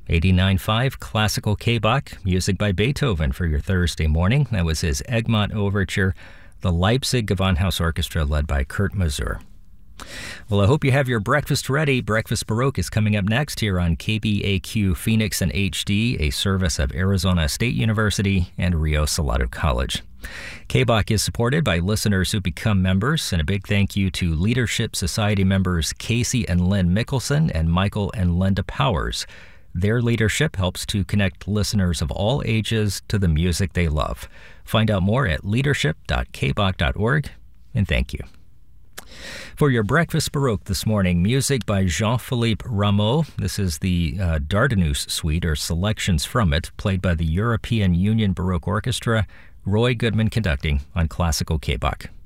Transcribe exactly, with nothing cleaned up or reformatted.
eighty-nine point five Classical K-Bach, music by Beethoven for your Thursday morning. That was his Egmont Overture, the Leipzig Gewandhaus Orchestra led by Kurt Masur. Well, I hope you have your breakfast ready. Breakfast Baroque is coming up next here on K B A Q Phoenix and H D, a service of Arizona State University and Rio Salado College. K-Bach is supported by listeners who become members, and a big thank you to Leadership Society members Casey and Lynn Mickelson and Michael and Linda Powers. Their leadership helps to connect listeners of all ages to the music they love. Find out more at leadership dot k bach dot org, and thank you. For your Breakfast Baroque this morning, music by Jean-Philippe Rameau. This is the uh, Dardanus Suite, or selections from it, played by the European Union Baroque Orchestra. Roy Goodman conducting on Classical K-Bach.